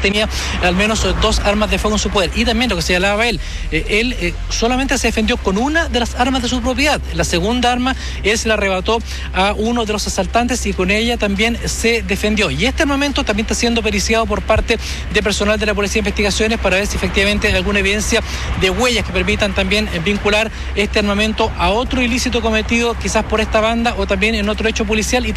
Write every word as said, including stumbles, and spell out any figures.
tenía al menos dos armas de fuego en su poder. Y también lo que señalaba él, eh, él eh, solamente se defendió con una de las armas de su propiedad. La segunda arma él se la arrebató a uno de los asaltantes y con ella también se defendió. Y este armamento también está siendo periciado por parte de personal de la Policía de Investigaciones para ver si efectivamente hay alguna evidencia de huellas que permitan también vincular este armamento a otro ilícito cometido quizás por esta banda o también en otro hecho policial. Y